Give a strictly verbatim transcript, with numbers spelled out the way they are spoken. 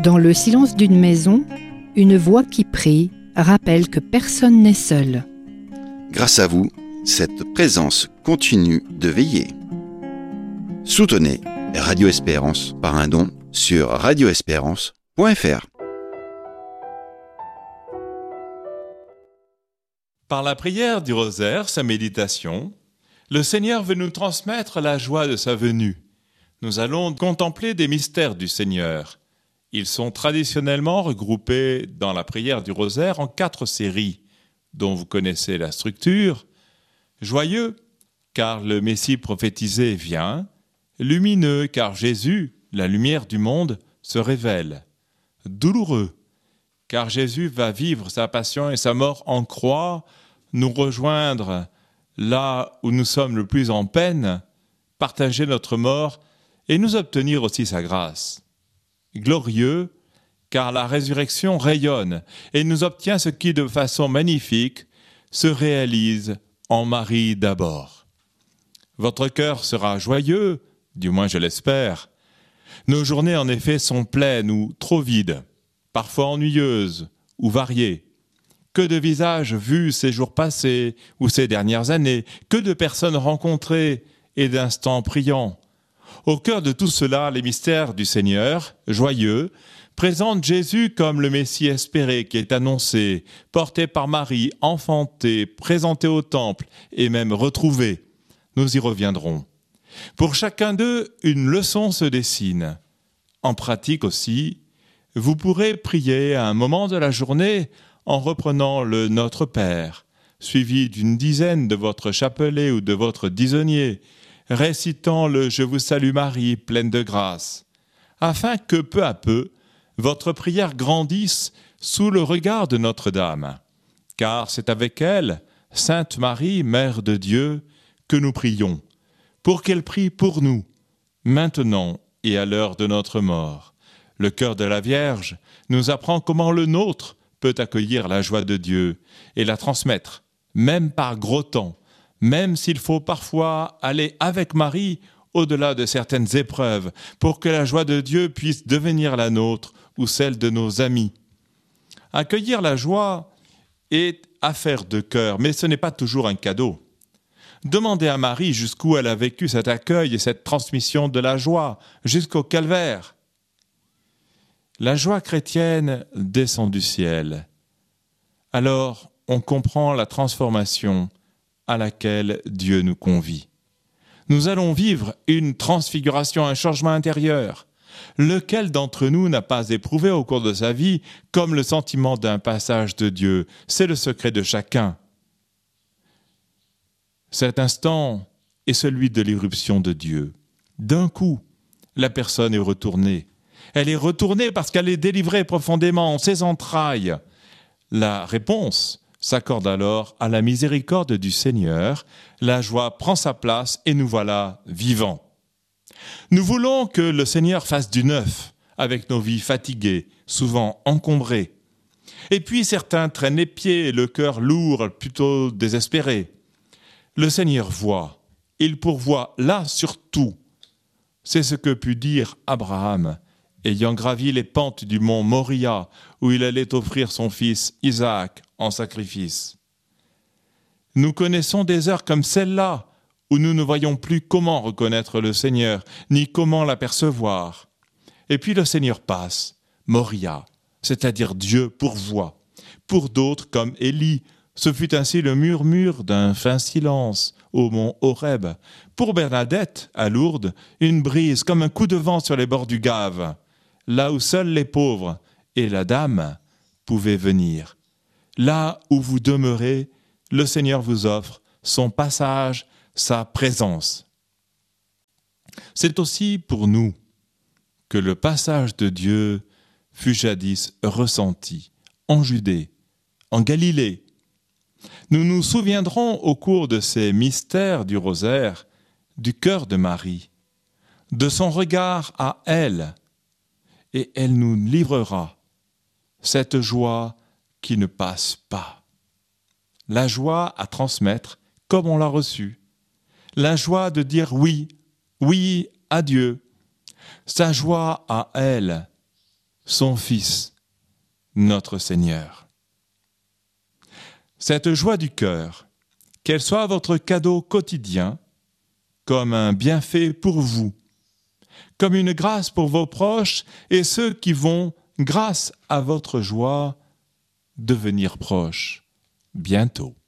Dans le silence d'une maison, une voix qui prie rappelle que personne n'est seul. Grâce à vous, cette présence continue de veiller. Soutenez Radio Espérance par un don sur radio espérance point f r. Par la prière du rosaire, sa méditation, le Seigneur veut nous transmettre la joie de sa venue. Nous allons contempler des mystères du Seigneur. Ils sont traditionnellement regroupés dans la prière du rosaire en quatre séries, dont vous connaissez la structure. Joyeux, car le Messie prophétisé vient. Lumineux, car Jésus, la lumière du monde, se révèle. Douloureux, car Jésus va vivre sa passion et sa mort en croix, nous rejoindre là où nous sommes le plus en peine, partager notre mort et nous obtenir aussi sa grâce. Glorieux, car la résurrection rayonne et nous obtient ce qui, de façon magnifique, se réalise en Marie d'abord. Votre cœur sera joyeux, du moins je l'espère. Nos journées, en effet, sont pleines ou trop vides, parfois ennuyeuses ou variées. Que de visages vus ces jours passés ou ces dernières années, que de personnes rencontrées et d'instants priants. Au cœur de tout cela, les mystères du Seigneur, joyeux, présentent Jésus comme le Messie espéré qui est annoncé, porté par Marie, enfanté, présenté au temple et même retrouvé. Nous y reviendrons. Pour chacun d'eux, une leçon se dessine. En pratique aussi, vous pourrez prier à un moment de la journée en reprenant le Notre Père, suivi d'une dizaine de votre chapelet ou de votre dixonnier, récitant le « Je vous salue Marie, pleine de grâce », afin que peu à peu, votre prière grandisse sous le regard de Notre-Dame. Car c'est avec elle, Sainte Marie, Mère de Dieu, que nous prions, pour qu'elle prie pour nous, maintenant et à l'heure de notre mort. Le cœur de la Vierge nous apprend comment le nôtre peut accueillir la joie de Dieu et la transmettre, même par gros temps, même s'il faut parfois aller avec Marie au-delà de certaines épreuves pour que la joie de Dieu puisse devenir la nôtre ou celle de nos amis. Accueillir la joie est affaire de cœur, mais ce n'est pas toujours un cadeau. Demandez à Marie jusqu'où elle a vécu cet accueil et cette transmission de la joie, jusqu'au calvaire. La joie chrétienne descend du ciel. Alors, on comprend la transformation à laquelle Dieu nous convie. Nous allons vivre une transfiguration, un changement intérieur. Lequel d'entre nous n'a pas éprouvé au cours de sa vie comme le sentiment d'un passage de Dieu? C'est le secret de chacun. Cet instant est celui de l'irruption de Dieu. D'un coup, la personne est retournée. Elle est retournée parce qu'elle est délivrée profondément en ses entrailles. La réponse s'accorde alors à la miséricorde du Seigneur. La joie prend sa place et nous voilà vivants. Nous voulons que le Seigneur fasse du neuf avec nos vies fatiguées, souvent encombrées. Et puis certains traînent les pieds et le cœur lourd, plutôt désespéré. Le Seigneur voit, il pourvoit là sur tout. C'est ce que put dire Abraham, ayant gravi les pentes du mont Moria, où il allait offrir son fils Isaac en sacrifice. Nous connaissons des heures comme celle-là, où nous ne voyons plus comment reconnaître le Seigneur, ni comment l'apercevoir. Et puis le Seigneur passe, Moria, c'est-à-dire Dieu pourvoit. Pour d'autres, comme Élie, ce fut ainsi le murmure d'un fin silence au mont Horeb. Pour Bernadette, à Lourdes, une brise comme un coup de vent sur les bords du Gave, là où seuls les pauvres et la dame pouvaient venir. Là où vous demeurez, le Seigneur vous offre son passage, sa présence. C'est aussi pour nous que le passage de Dieu fut jadis ressenti en Judée, en Galilée. Nous nous souviendrons au cours de ces mystères du rosaire du cœur de Marie, de son regard à elle, et elle nous livrera cette joie qui ne passe pas. La joie à transmettre comme on l'a reçue. La joie de dire oui, oui à Dieu. Sa joie à elle, son Fils, notre Seigneur. Cette joie du cœur, qu'elle soit votre cadeau quotidien, comme un bienfait pour vous, comme une grâce pour vos proches et ceux qui vont, grâce à votre joie, devenir proches bientôt.